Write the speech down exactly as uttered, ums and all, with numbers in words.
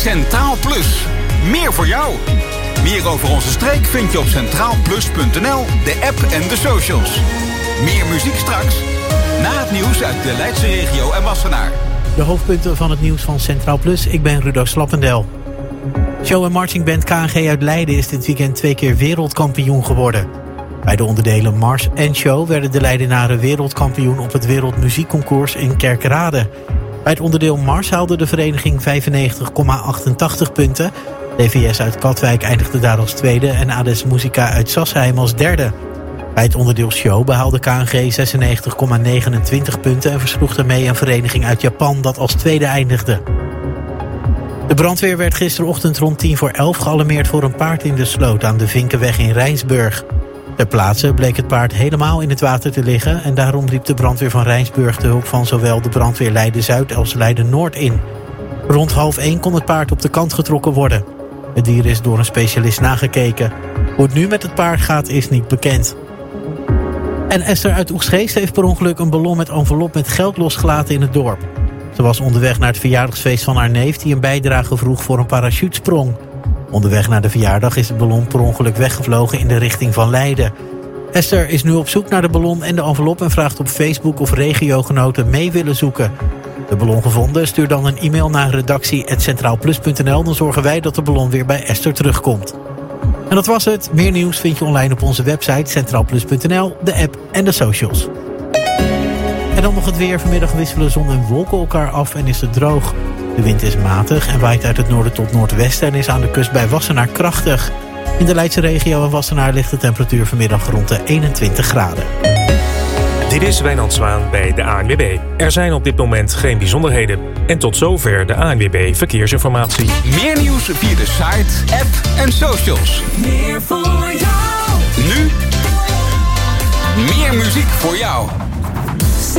Centraal Plus. Meer voor jou. Meer over onze streek vind je op centraal plus punt n l, de app en de socials. Meer muziek straks. Na het nieuws uit de Leidse regio en Wassenaar. De hoofdpunten van het nieuws van Centraal Plus. Ik ben Rudo Slappendel. Show en marchingband K N G uit Leiden is dit weekend twee keer wereldkampioen geworden. Bij de onderdelen Mars en Show werden de Leidenaren wereldkampioen op het Wereldmuziekconcours in Kerkrade. Bij het onderdeel Mars haalde de vereniging vijfennegentig komma achtentachtig punten. D V S uit Katwijk eindigde daar als tweede en Ades Musica uit Sassheim als derde. Bij het onderdeel Show behaalde K N G zesennegentig komma negenentwintig punten en versloeg daarmee een vereniging uit Japan dat als tweede eindigde. De brandweer werd gisterochtend rond tien voor elf gealarmeerd voor een paard in de sloot aan de Vinkenweg in Rijnsburg. Ter plaatse bleek het paard helemaal in het water te liggen en daarom riep de brandweer van Rijnsburg de hulp van zowel de brandweer Leiden-Zuid als Leiden-Noord in. Rond half één kon het paard op de kant getrokken worden. Het dier is door een specialist nagekeken. Hoe het nu met het paard gaat is niet bekend. En Esther uit Oegstgeest heeft per ongeluk een ballon met envelop met geld losgelaten in het dorp. Ze was onderweg naar het verjaardagsfeest van haar neef die een bijdrage vroeg voor een parachutesprong. Onderweg naar de verjaardag is de ballon per ongeluk weggevlogen in de richting van Leiden. Esther is nu op zoek naar de ballon en de envelop en vraagt op Facebook of regiogenoten mee willen zoeken. De ballon gevonden, stuur dan een e-mail naar redactie apenstaartje centraal plus punt n l. Dan zorgen wij dat de ballon weer bij Esther terugkomt. En dat was het. Meer nieuws vind je online op onze website centraal plus punt n l, de app en de socials. En dan nog het weer. Vanmiddag wisselen zon en wolken elkaar af en is het droog. De wind is matig en waait uit het noorden tot noordwesten en is aan de kust bij Wassenaar krachtig. In de Leidse regio en Wassenaar ligt de temperatuur vanmiddag rond de eenentwintig graden. Dit is Wijnand Zwaan bij de A N W B. Er zijn op dit moment geen bijzonderheden. En tot zover de A N W B Verkeersinformatie. Meer nieuws via de site, app en socials. Meer voor jou. Nu meer muziek voor jou.